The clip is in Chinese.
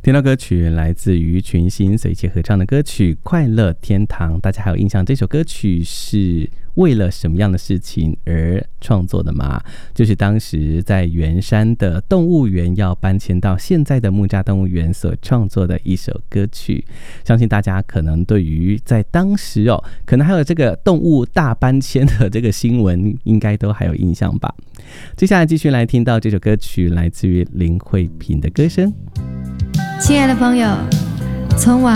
听到歌曲来自于群星所一起合唱的歌曲《快乐天堂》，大家还有印象这首歌曲是为了什么样的事情而创作的吗？就是当时在圆山的动物园要搬迁到现在的木栅动物园所创作的一首歌曲。相信大家可能对于在当时可能还有这个动物大搬迁的这个新闻应该都还有印象吧。接下来继续来听到这首歌曲，来自于林慧萍的歌声。 亲爱的朋友，从往